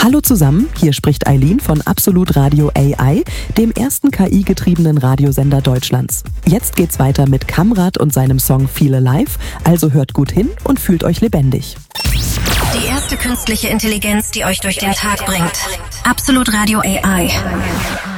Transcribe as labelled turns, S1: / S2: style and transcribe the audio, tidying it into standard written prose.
S1: Hallo zusammen, hier spricht Eileen von Absolut Radio AI, dem ersten KI-getriebenen Radiosender Deutschlands. Jetzt geht's weiter mit Kamrat und seinem Song Feel Alive, also hört gut hin und fühlt euch lebendig.
S2: Die erste künstliche Intelligenz, die euch durch den Tag bringt. Absolut Radio AI.